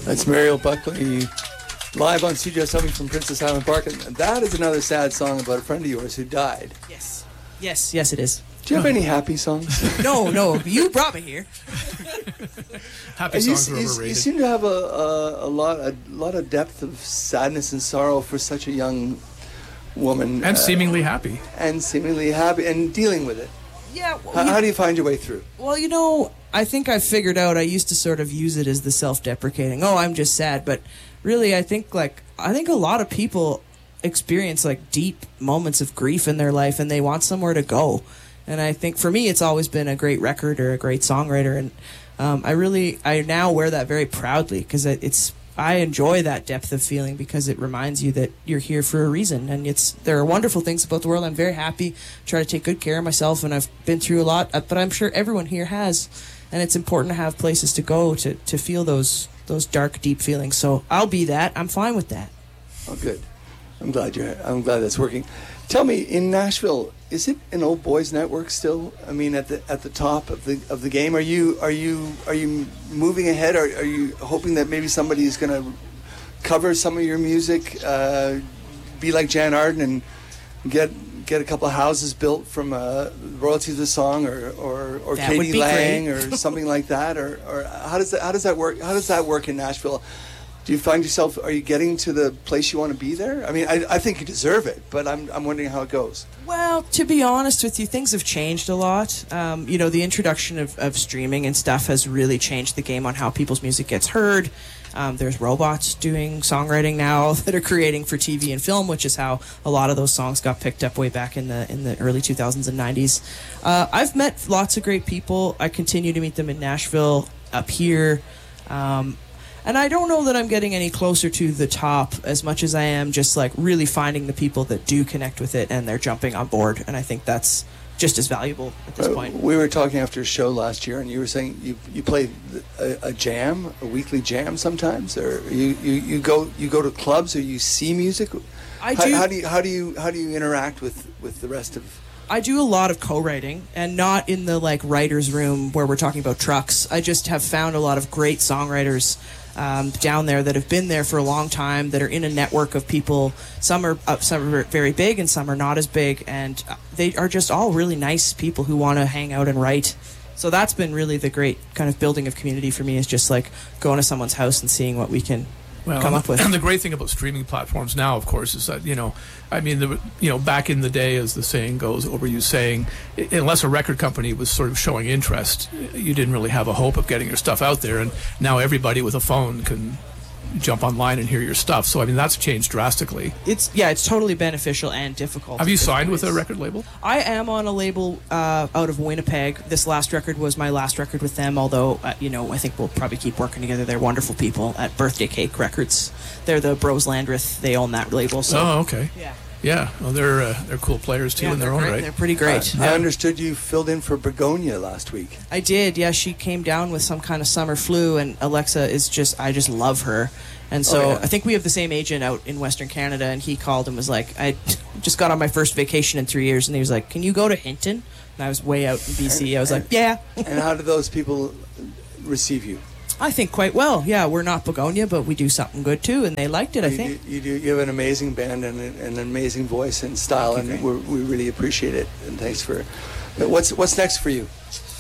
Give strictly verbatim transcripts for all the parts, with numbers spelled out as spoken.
That's Muriel Buckley live on C J S W from Princess Island Park. And that is another sad song about a friend of yours who died. Yes. Yes, yes it is. Do you have any happy songs? No, no. You brought me here. Happy you, songs are you, overrated. you seem to have a, a, a lot a lot of depth of sadness and sorrow for such a young woman. And uh, seemingly happy. And seemingly happy and dealing with it. Yeah. Well, how, you, how do you find your way through? Well, you know, I think I figured out I used to sort of use it as the self-deprecating, oh, I'm just sad. But really, I think, like, I think a lot of people experience, like, deep moments of grief in their life, and they want somewhere to go. And I think for me, it's always been a great record or a great songwriter. And um, I really, I now wear that very proudly because it's, I enjoy that depth of feeling because it reminds you that you're here for a reason. And it's, there are wonderful things about the world. I'm very happy, try to take good care of myself, and I've been through a lot, but I'm sure everyone here has. And it's important to have places to go to, to feel those, those dark, deep feelings. So I'll be that. I'm fine with that. Oh, good. I'm glad you're, I'm glad that's working. Tell me, in Nashville, is it an old boys network still? I mean, at the at the top of the of the game, are you are you are you moving ahead? Are are you hoping that maybe somebody is going to cover some of your music, uh, be like Jan Arden and get get a couple of houses built from uh, royalties of the song, or or, or Katie Lang or something like that, or or how does that how does that work? How does that work in Nashville? Do you find yourself, are you getting to the place you want to be there? I mean, I, I think you deserve it, but I'm I'm wondering how it goes. Well, to be honest with you, things have changed a lot. Um, you know, the introduction of, of streaming and stuff has really changed the game on how people's music gets heard. Um, there's robots doing songwriting now that are creating for T V and film, which is how a lot of those songs got picked up way back in the in the early two thousands and nineties. Uh, I've met lots of great people. I continue to meet them in Nashville, up here. Um, And I don't know that I'm getting any closer to the top as much as I am just like really finding the people that do connect with it and they're jumping on board. And I think that's just as valuable at this uh, point. We were talking after a show last year, and you were saying you you play a, a jam, a weekly jam sometimes, or you, you, you go you go to clubs, or you see music. I how, do. How do you how do you how do you interact with, with the rest of? I do a lot of co-writing, and not in the like writer's room where we're talking about trucks. I just have found a lot of great songwriters Um, down there that have been there for a long time, that are in a network of people. Some are uh, some are very big and some are not as big, and they are just all really nice people who want to hang out and write. So that's been really the great kind of building of community for me, is just like going to someone's house and seeing what we can well, come up with. And the great thing about streaming platforms now, of course, is that, you know, I mean, the, you know, back in the day, as the saying goes, overused saying, unless a record company was sort of showing interest, you didn't really have a hope of getting your stuff out there. And now everybody with a phone can jump online and hear your stuff. So, I mean, that's changed drastically. It's yeah, it's totally beneficial and difficult. Have you signed with a record label? I am on a label uh, out of Winnipeg. This last record was my last record with them, although, uh, you know, I think we'll probably keep working together. They're wonderful people at Birthday Cake Records. They're the Bros Landreth. They own that label. So. Oh, okay. Yeah. Yeah, well, they're uh, they're cool players too yeah, in their own great. right. They're pretty great. Uh, I understood you filled in for Begonia last week. I did. Yeah, she came down with some kind of summer flu, and Alexa is just I just love her. And so oh, yeah. I think we have the same agent out in Western Canada, and he called and was like, I just got on my first vacation in three years, and he was like, can you go to Hinton? And I was way out in B C. And, I was and, like, yeah. And how did those people receive you? I think quite well. Yeah, we're not Begonia, but we do something good too, and they liked it, I you think. Do, you do. You have an amazing band and, and an amazing voice and style, and we're, we really appreciate it. And thanks for. What's what's next for you?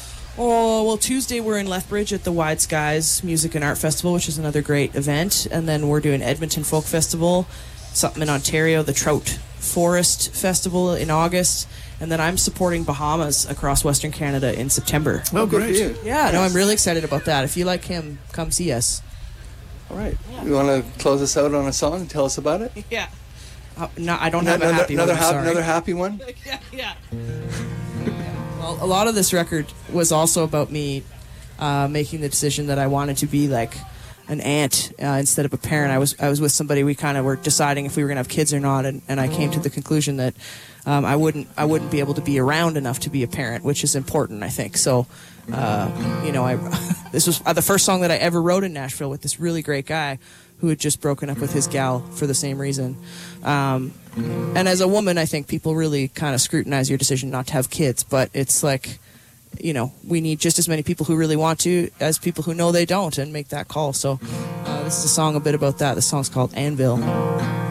Oh, well, Tuesday we're in Lethbridge at the Wide Skies Music and Art Festival, which is another great event. And then we're doing Edmonton Folk Festival, something in Ontario, the Trout Forest Festival in August. And then I'm supporting Bahamas across Western Canada in September. Oh, great. You. Yeah, yes. No, I'm really excited about that. If you like him, come see us. All right. Yeah. You want to close us out on a song and tell us about it? Yeah. Uh, no, I don't another, have a happy another one. Ha- sorry. another happy one? yeah, yeah. Well, a lot of this record was also about me uh, making the decision that I wanted to be like an aunt uh, instead of a parent. I was I was with somebody. We kind of were deciding if we were going to have kids or not, and, and I came to the conclusion that um, I wouldn't I wouldn't be able to be around enough to be a parent, which is important, I think. So, uh, you know, I this was the first song that I ever wrote in Nashville with this really great guy who had just broken up with his gal for the same reason. Um, and as a woman, I think people really kind of scrutinize your decision not to have kids, but it's like, you know, we need just as many people who really want to as people who know they don't and make that call. So uh, uh, this is a song a bit about that. The song's called Anvil.